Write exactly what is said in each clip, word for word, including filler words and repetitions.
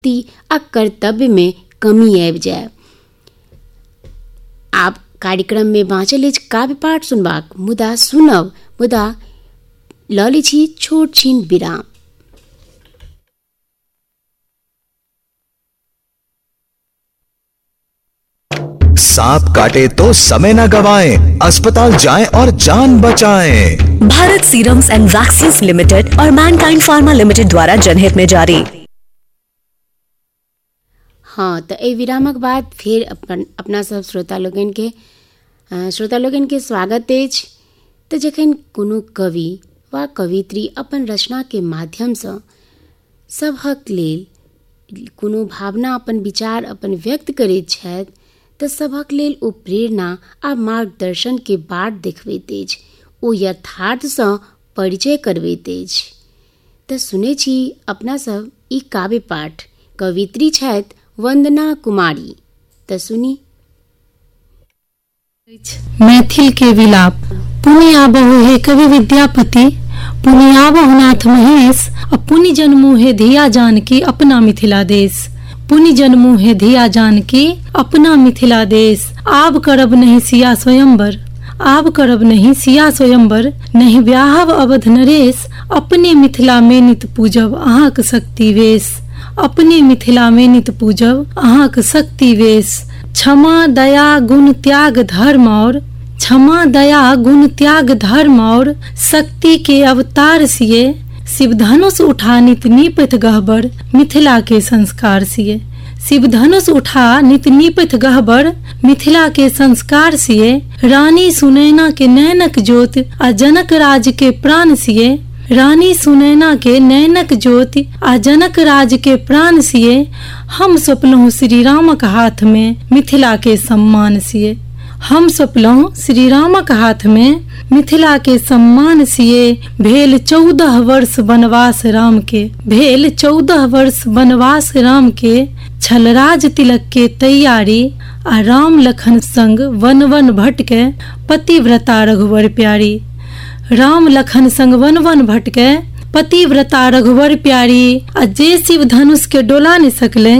भक्ति आ कर्तव्य में कमी आबि जाए। आप कार्यक्रम में बाँचल अछि काव्य पाठ सुनबाक, मुदा सुनब मुदा लऽ लै छी छोट छीन विराम। सांप काटे तो समय न गवाएं, अस्पताल जाएं और जान बचाएं। Bharat serums and vaccines limited और मैनकाइंड फार्मा लिमिटेड द्वारा जनहित में जारी। हाँ, तो ए विरामक बाद फिर अपन अपना सब श्रोता लोगन के श्रोता लोगन के स्वागत अछि। तो जखन कोनो कवि वा कवित्री अपन रचना के माध्यम से सभक लेल कोनो भावना अपन विचार अपन व्यक्त करैत छथि तऽ सभक लेल ओ प्रेरणा आ मार्गदर्शन के बाट देखबैत अछि, ओ यथार्थसँ परिचय करबैत अछि। तऽ सुनै छी अपना सब ई काव्य पाठ, कवित्री छथि वंदना कुमारी। तऽ सुनी। मैथिल के विलाप। पुनि आबहु हे कवि विद्यापति, पुनि आबहु नाथ महेश, पुनि जन्मु हे धिया जानकी अपना मिथिला देश। पुनि जन्मु हे धिया जानकी अपना मिथिला देश। आब करब नहीं सिया स्वयंवर, आब करब नहीं सिया स्वयंवर, नहीं ब्याहब अवध नरेश, अपने मिथिला में नित पूजब अहाँक शक्ति वेश। अपने मिथिला में नित पूजब अहाँक शक्ति वेश। क्षमा दया गुण त्याग धर्म और, क्षमा दया गुण त्याग धर्म और, शक्ति के अवतार सिए, शिव धनुष उठा नित नीपथ गहबर मिथिला के संस्कार सिए। शिव धनुष उठा नित नीपथ गहबर मिथिला के संस्कार सिए। रानी सुनैना के नैनक ज्योति आ जनक राज के प्राण सिए। रानी सुनैना के नैनक ज्योति आ जनक राज के प्राण सिए। हम सपलहुँ श्री रामक हाथ में मिथिला के सम्मान सिए। हम सपलहुँ श्री रामक हाथ में मिथिला के सम्मान सिए। भेल चौदह वर्ष वनवास राम के, भेल चौदह वर्ष वनवास राम के, छलराज तिलक के तैयारी आ राम लखन संग वन वन भटके पतिव्रता रघुवर प्यारी। राम लखन संग वन वन भटके पतिव्रता रघुवर प्यारी। आ जे शिव धनुष के डोला न सकले,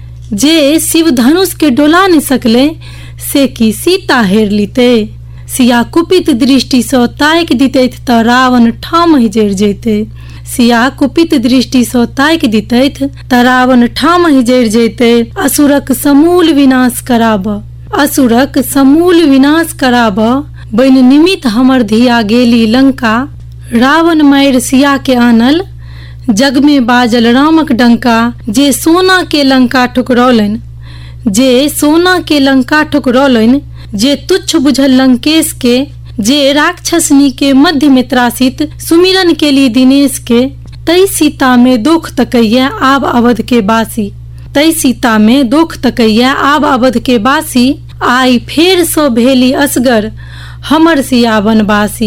जे शिव धनुष के डोला न सकले, से की सीता हेर लीते। सिया कुपित दृष्टि सँ ताक दितैथ तऽ रावण ठामहि जरि जैते। सिया कुपित दृष्टि सँ ताक दितैथ तऽ रावण ठामहि जरि जैते। असुरक समूल विनाश कराब, असुरक समूल विनाश कराब, बनि निमित हमर धिया गेली लंका। रावण मारि सिया के आनल, जग में बाजल रामक डंका। जे सोना के लंका ठुकरौलनि, जे सोना के लंका ठुकरौलनि, जे तुच्छ बुझल लंकेश के, जे राक्षसनी के मध्य में त्रासित सुमिरन के लिए दिनेश के। तई सीता में दोख तकैया आब अवध के बासी, तई सीता में दोख तकैया आब अवध के बासी। आई फेर सो भेली असगर हमर सिया बनवासी,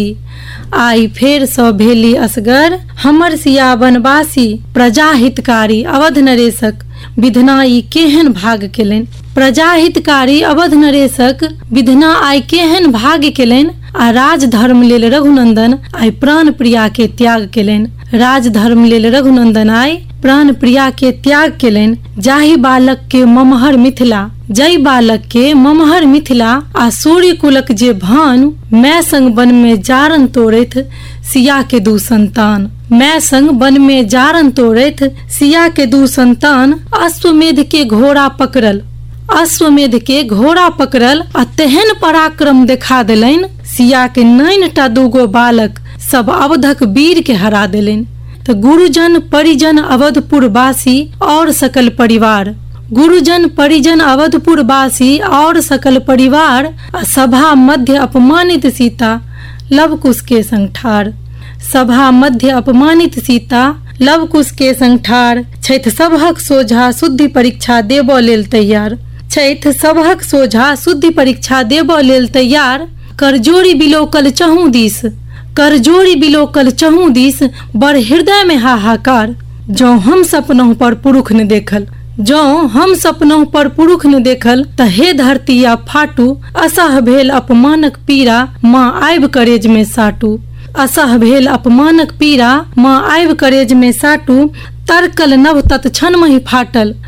आई फेर सो भेली असगर हमर सिया बनवासी। प्रजा हितकारी अवध नरेशक विधना ई केहन भाग केलनि। प्रजा हितकारी अवध नरेशक विधना आई केहन भाग केलनि। आ राज धर्म लेल रघुनंदन आई प्राण प्रिया के त्याग केलनि। राज धर्म लेल रघुनंदन आई प्राण प्रिया के त्याग केलनि। जाहि बालक के ममहर मिथिला, जय बालक के ममहर मिथिला। आ सूर्य कुलक जे भानु, मैं संग वन में जारन तोड़ैथ सिया के दू संतान। मैं संग वन में जारन तोड़ैथ सिया के दू संतान। अश्वमेध के घोड़ा पकड़ल, अश्वमेध के घोड़ा पकड़ल, आ तेहन पराक्रम देखा देलनि। सिया के नैन टा दूगो बालक सब अवधक वीर के हरा देलनि। तो गुरुजन परिजन अवधपुर वासी और सकल परिवार, गुरुजन परिजन अवधपुर वासी और सकल परिवार। सभा मध्य अपमानित सीता लवकुश के संग ठाड़, सभा मध्य अपमानित सीता लवकुश के संग ठाड़। छथि सभक सोझा शुद्धि परीक्षा देबो लेल तैयार, छथि सभक सोझा शुद्धि परीक्षा देबो लेल तैयार। करजोड़ी बिलोकल चहु दिस, करजोड़ी बिलोकल चहु दिस, बड़ हृदय में हाहाकार। जो हम सपनों पर पुरुष ने देखल, जो हम सपनों पर पुरुष ने देखल, त हे धरती या फाटू। असह भेल अपमानक पीरा माँ आइब करेज में साटू, असह भेल अपमानक पीरा माँ आइब करेज में साटू। तरकल नभ तत्क्षण महि फाटल,